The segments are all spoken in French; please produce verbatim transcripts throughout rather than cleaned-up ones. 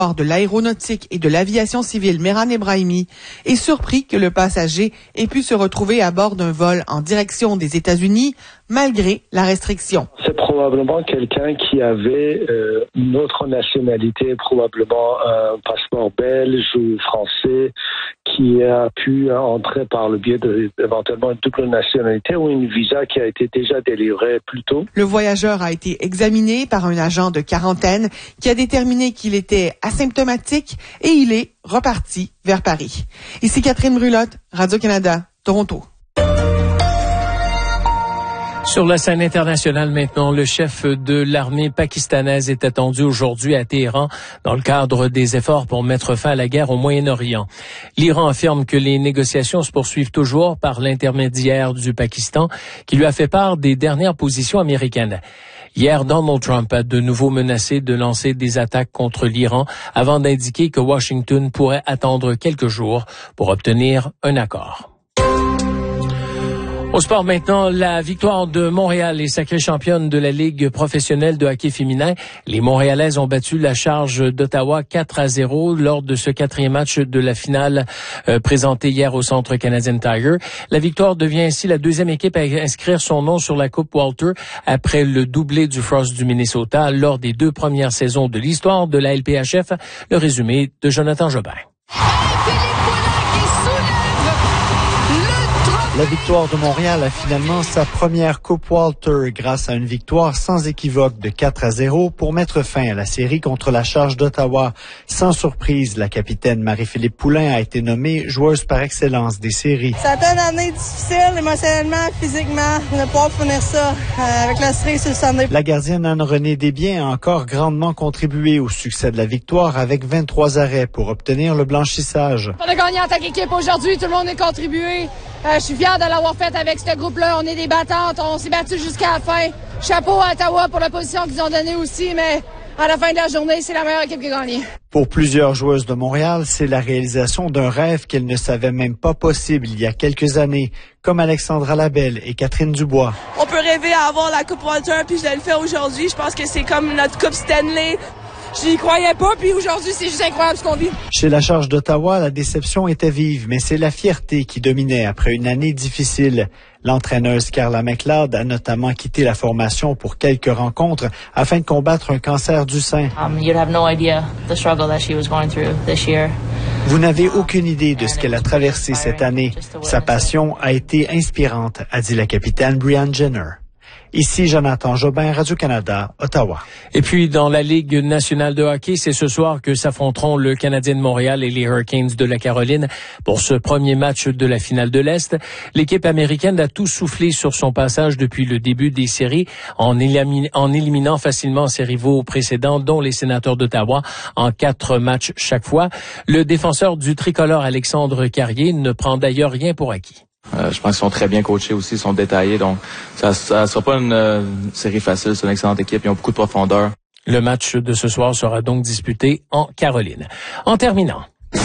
de l'aéronautique et de l'aviation civile Mehran Ebrahimi est surpris que le passager ait pu se retrouver à bord d'un vol en direction des États-Unis malgré la restriction. C'est probablement quelqu'un qui avait euh, une autre nationalité, probablement un passeport belge ou français, qui a pu entrer par le biais de, éventuellement une double nationalité ou une visa qui a été déjà délivrée plus tôt. Le voyageur a été examiné par un agent de quarantaine qui a déterminé qu'il était asymptomatique et il est reparti vers Paris. Ici Catherine Brulotte, Radio-Canada, Toronto. Sur la scène internationale maintenant, le chef de l'armée pakistanaise est attendu aujourd'hui à Téhéran dans le cadre des efforts pour mettre fin à la guerre au Moyen-Orient. L'Iran affirme que les négociations se poursuivent toujours par l'intermédiaire du Pakistan qui lui a fait part des dernières positions américaines. Hier, Donald Trump a de nouveau menacé de lancer des attaques contre l'Iran avant d'indiquer que Washington pourrait attendre quelques jours pour obtenir un accord. Au sport maintenant, la victoire de Montréal est sacrée championne de la Ligue professionnelle de hockey féminin. Les Montréalaises ont battu la Charge d'Ottawa quatre à zéro lors de ce quatrième match de la finale euh, présentée hier au Centre Canadian Tire. La victoire devient ainsi la deuxième équipe à inscrire son nom sur la Coupe Walter après le doublé du Frost du Minnesota lors des deux premières saisons de l'histoire de la L P H F. Le résumé de Jonathan Jobin. La victoire de Montréal a finalement sa première Coupe Walter grâce à une victoire sans équivoque de quatre à zéro pour mettre fin à la série contre la Charge d'Ottawa. Sans surprise, la capitaine Marie-Philippe Poulin a été nommée joueuse par excellence des séries. Ça a été une année difficile, émotionnellement, physiquement, de pouvoir finir ça euh, avec la série sur le Sunday. La gardienne Anne-Renée Desbiens a encore grandement contribué au succès de la victoire avec vingt-trois arrêts pour obtenir le blanchissage. On a gagné en tant qu'équipe aujourd'hui, tout le monde a contribué. Euh, je suis fier de l'avoir fait avec ce groupe-là. On est des battantes, on s'est battus jusqu'à la fin. Chapeau à Ottawa pour la position qu'ils ont donnée aussi, mais à la fin de la journée, c'est la meilleure équipe qui a gagné. Pour plusieurs joueuses de Montréal, c'est la réalisation d'un rêve qu'elles ne savaient même pas possible il y a quelques années, comme Alexandra Labelle et Catherine Dubois. On peut rêver à avoir la Coupe Walter, puis je le fais aujourd'hui. Je pense que c'est comme notre Coupe Stanley. Je n'y croyais pas, puis aujourd'hui, c'est juste incroyable ce qu'on vit. Chez la Charge d'Ottawa, la déception était vive, mais c'est la fierté qui dominait après une année difficile. L'entraîneuse Carla McLeod a notamment quitté la formation pour quelques rencontres afin de combattre un cancer du sein. Um, you'd have no idea the struggle that she was going through this year. Vous n'avez aucune idée de ce qu'elle a traversé cette année. Sa passion a été inspirante, a dit la capitaine Brianne Jenner. Ici Jonathan Jobin, Radio-Canada, Ottawa. Et puis, dans la Ligue nationale de hockey, c'est ce soir que s'affronteront le Canadien de Montréal et les Hurricanes de la Caroline pour ce premier match de la finale de l'Est. L'équipe américaine a tout soufflé sur son passage depuis le début des séries en, élimin- en éliminant facilement ses rivaux précédents, dont les Sénateurs d'Ottawa, en quatre matchs chaque fois. Le défenseur du tricolore Alexandre Carrier ne prend d'ailleurs rien pour acquis. Euh, je pense qu'ils sont très bien coachés aussi, ils sont détaillés, donc ça ne sera pas une, euh, une série facile, c'est une excellente équipe, ils ont beaucoup de profondeur. Le match de ce soir sera donc disputé en Caroline. En terminant,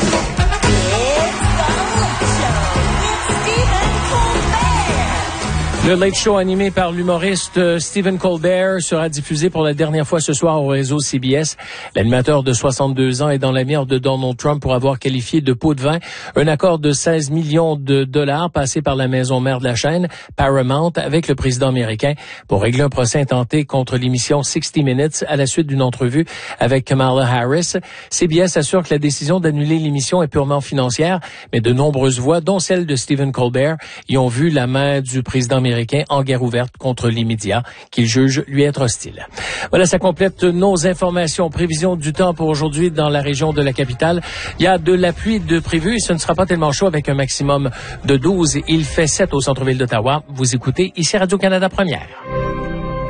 le Late Show animé par l'humoriste Stephen Colbert sera diffusé pour la dernière fois ce soir au réseau C B S. L'animateur de soixante-deux ans est dans la mire de Donald Trump pour avoir qualifié de pot de vin un accord de seize millions de dollars passé par la maison mère de la chaîne, Paramount, avec le président américain pour régler un procès intenté contre l'émission sixty minutes à la suite d'une entrevue avec Kamala Harris. C B S assure que la décision d'annuler l'émission est purement financière, mais de nombreuses voix, dont celle de Stephen Colbert, y ont vu la main du président américain en guerre ouverte contre les médias qu'il juge lui être hostile. Voilà, ça complète nos informations. Prévision du temps pour aujourd'hui dans la région de la capitale. Il y a de la pluie de prévu et ce ne sera pas tellement chaud avec un maximum de douze. Il fait sept au centre-ville d'Ottawa. Vous écoutez ici Radio-Canada Première.